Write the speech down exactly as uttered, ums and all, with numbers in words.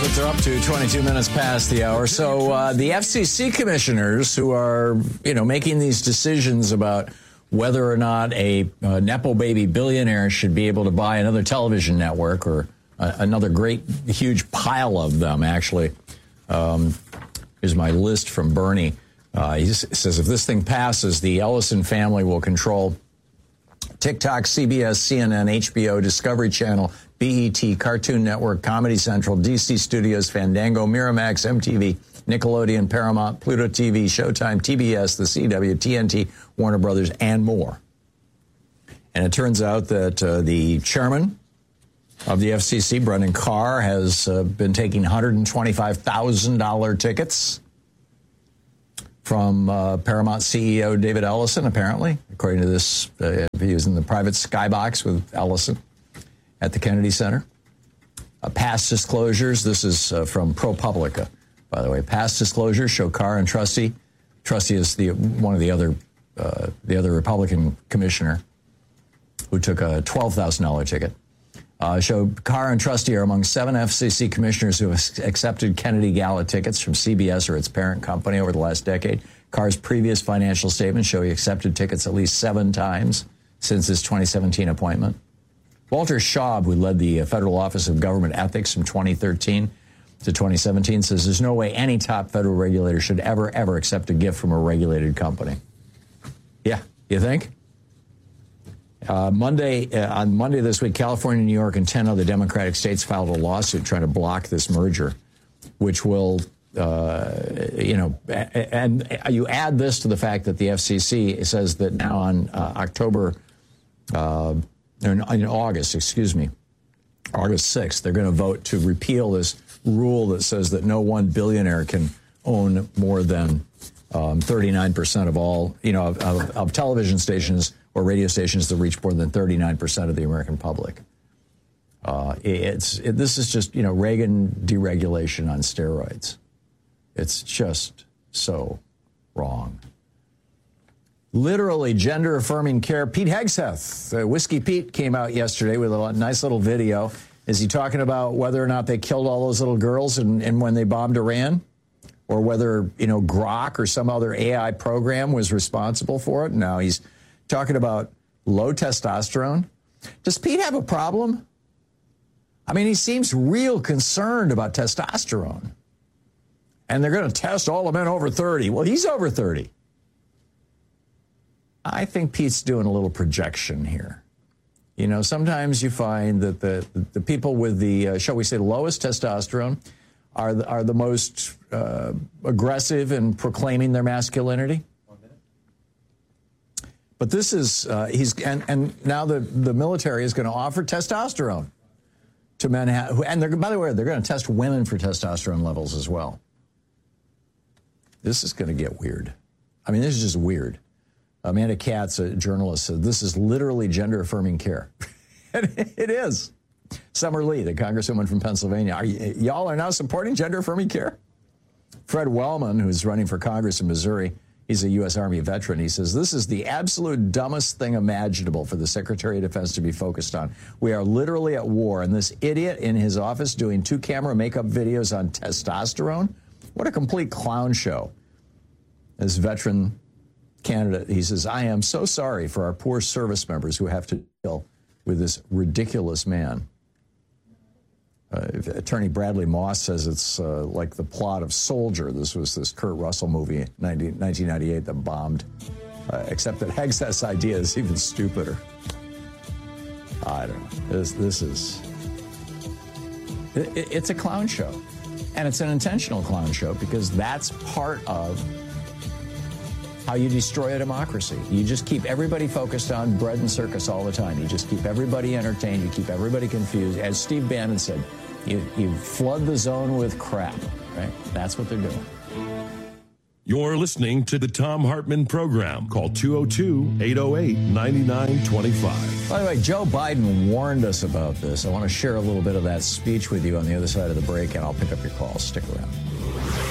what they're up to, twenty-two minutes past the hour. So uh, the F C C commissioners who are, you know, making these decisions about whether or not a uh, Nepo baby billionaire should be able to buy another television network or uh, another great, huge pile of them, actually. Um, here's my list from Bernie. Uh, he says if this thing passes, the Ellison family will control TikTok, C B S, C N N, H B O, Discovery Channel, B E T, Cartoon Network, Comedy Central, D C Studios, Fandango, Miramax, M T V, Nickelodeon, Paramount, Pluto T V, Showtime, T B S, The C W, T N T, Warner Brothers, and more. And it turns out that uh, the chairman of the F C C, Brendan Carr, has uh, been taking one hundred twenty-five thousand dollars tickets from uh, Paramount C E O David Ellison, apparently, according to this. Uh, he was in the private skybox with Ellison at the Kennedy Center. Uh, past disclosures, this is uh, from ProPublica, by the way. Past disclosures show Carr and Trusty. Trusty is the one of the other uh, the other Republican commissioner who took a twelve thousand dollars ticket. Uh, show Carr and Trusty are among seven F C C commissioners who have accepted Kennedy Gala tickets from C B S or its parent company over the last decade. Carr's previous financial statements show he accepted tickets at least seven times since his twenty seventeen appointment. Walter Schaub, who led the Federal Office of Government Ethics from twenty thirteen to twenty seventeen, says there's no way any top federal regulator should ever, ever accept a gift from a regulated company. Yeah, you think? Uh, Monday, uh, on Monday this week, California, New York, and ten other Democratic states filed a lawsuit trying to block this merger, which will, uh, you know, and you add this to the fact that the F C C says that now on uh, October, uh, in, in August, excuse me, August sixth, they're going to vote to repeal this rule that says that no one billionaire can own more than um, thirty-nine percent of all, you know, of, of, of television stations or radio stations that reach more than thirty-nine percent of the American public. Uh, it's it, this is just, you know, Reagan deregulation on steroids. It's just so wrong. Literally gender-affirming care. Pete Hegseth, uh, Whiskey Pete, came out yesterday with a nice little video. Is he talking about whether or not they killed all those little girls and, and when they bombed Iran? Or whether, you know, Grok or some other A I program was responsible for it? No, he's talking about low testosterone. Does Pete have a problem? I mean, he seems real concerned about testosterone. And they're going to test all the men over thirty. Well, he's over thirty. I think Pete's doing a little projection here. You know, sometimes you find that the, the people with the, uh, shall we say, lowest testosterone are the, are the most uh, aggressive in proclaiming their masculinity. But this is, uh, he's, and, and now the, the military is going to offer testosterone to men. Ha- and they're, by the way, they're going to test women for testosterone levels as well. This is going to get weird. I mean, this is just weird. Amanda Katz, a journalist, said this is literally gender-affirming care. And it is. Summer Lee, the congresswoman from Pennsylvania, are y- y'all are now supporting gender-affirming care? Fred Wellman, who's running for Congress in Missouri, he's a U S Army veteran. He says, this is the absolute dumbest thing imaginable for the Secretary of Defense to be focused on. We are literally at war, and this idiot in his office doing two-camera makeup videos on testosterone? What a complete clown show. This veteran candidate, he says, I am so sorry for our poor service members who have to deal with this ridiculous man. Uh, Attorney Bradley Moss says it's uh, like the plot of Soldier. This was this Kurt Russell movie, nineteen ninety-eight, that bombed. Uh, except that Hegseth's idea is even stupider. I don't know. This, this is... It, it's a clown show. And it's an intentional clown show because that's part of how you destroy a democracy. You just keep everybody focused on bread and circus all the time. You just keep everybody entertained. You keep everybody confused. As Steve Bannon said, you, you flood the zone with crap, right? That's what they're doing. You're listening to the Thom Hartmann Program. Call two oh two, eight oh eight, nine nine two five. By the way, Joe Biden warned us about this. I want to share a little bit of that speech with you on the other side of the break, and I'll pick up your calls. Stick around.